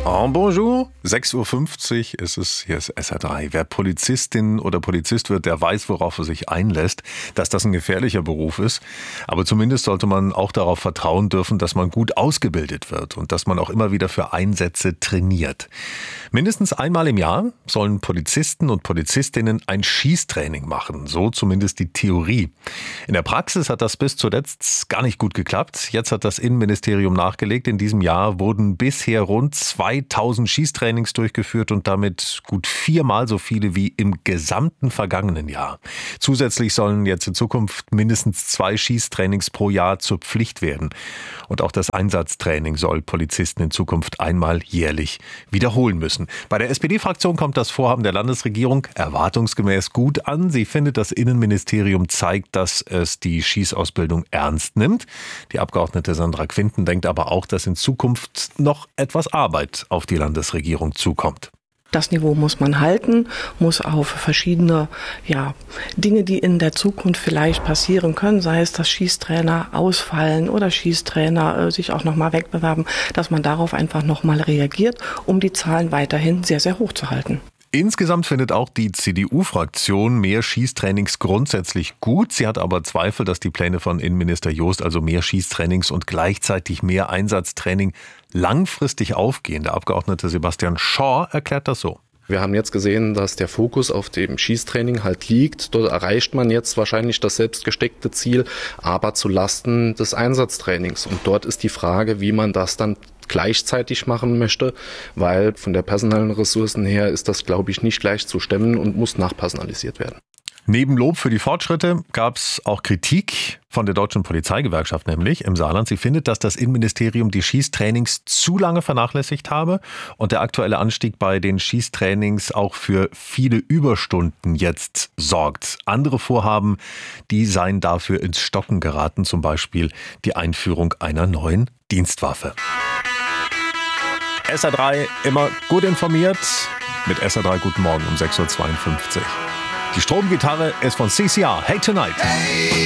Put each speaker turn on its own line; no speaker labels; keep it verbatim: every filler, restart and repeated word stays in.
En bonjour, sechs Uhr fünfzig ist es, hier ist S R drei. Wer Polizistin oder Polizist wird, der weiß, worauf er sich einlässt, dass das ein gefährlicher Beruf ist. Aber zumindest sollte man auch darauf vertrauen dürfen, dass man gut ausgebildet wird und dass man auch immer wieder für Einsätze trainiert. Mindestens einmal im Jahr sollen Polizisten und Polizistinnen ein Schießtraining machen, so zumindest die Theorie. In der Praxis hat das bis zuletzt gar nicht gut geklappt. Jetzt hat das Innenministerium nachgelegt. In diesem Jahr wurden bisher rund zweitausend Schießtrainings durchgeführt und damit gut viermal so viele wie im gesamten vergangenen Jahr. Zusätzlich sollen jetzt in Zukunft mindestens zwei Schießtrainings pro Jahr zur Pflicht werden. Und auch das Einsatztraining soll Polizisten in Zukunft einmal jährlich wiederholen müssen. Bei der S P D-Fraktion kommt das Vorhaben der Landesregierung erwartungsgemäß gut an. Sie findet, das Innenministerium zeigt, dass es die Schießausbildung ernst nimmt. Die Abgeordnete Sandra Quinten denkt aber auch, dass in Zukunft noch etwas Arbeit auf die Landesregierung zukommt.
Das Niveau muss man halten, muss auf verschiedene ja, Dinge, die in der Zukunft vielleicht passieren können, sei es, dass Schießtrainer ausfallen oder Schießtrainer äh, sich auch nochmal wegbewerben, dass man darauf einfach nochmal reagiert, um die Zahlen weiterhin sehr, sehr hoch zu halten.
Insgesamt findet auch die C D U-Fraktion mehr Schießtrainings grundsätzlich gut. Sie hat aber Zweifel, dass die Pläne von Innenminister Jost, also mehr Schießtrainings und gleichzeitig mehr Einsatztraining, langfristig aufgehen. Der Abgeordnete Sebastian Shaw erklärt das so.
Wir haben jetzt gesehen, dass der Fokus auf dem Schießtraining halt liegt. Dort erreicht man jetzt wahrscheinlich das selbst gesteckte Ziel, aber zu Lasten des Einsatztrainings. Und dort ist die Frage, wie man das dann gleichzeitig machen möchte, weil von der personellen Ressourcen her ist das, glaube ich, nicht gleich zu stemmen und muss nachpersonalisiert werden.
Neben Lob für die Fortschritte gab es auch Kritik von der Deutschen Polizeigewerkschaft, nämlich im Saarland. Sie findet, dass das Innenministerium die Schießtrainings zu lange vernachlässigt habe und der aktuelle Anstieg bei den Schießtrainings auch für viele Überstunden jetzt sorgt. Andere Vorhaben, die seien dafür ins Stocken geraten, zum Beispiel die Einführung einer neuen Dienstwaffe. S R drei immer gut informiert mit S R drei Guten Morgen um sechs Uhr zweiundfünfzig. Die Stromgitarre ist von C C R. Hey Tonight. Hey.